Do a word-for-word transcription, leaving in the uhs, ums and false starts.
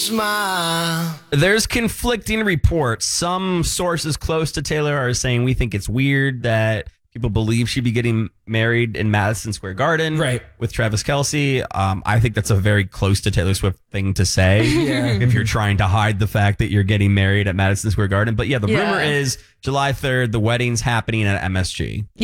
Smile. There's conflicting reports. Some sources close to Taylor are saying we think it's weird that people believe she'd be getting married in Madison Square Garden right. with Travis Kelce. Um, I think that's a very close to Taylor Swift thing to say yeah. if you're trying to hide the fact that you're getting married at Madison Square Garden. But yeah, the Yeah. rumor is July third, the wedding's happening at M S G.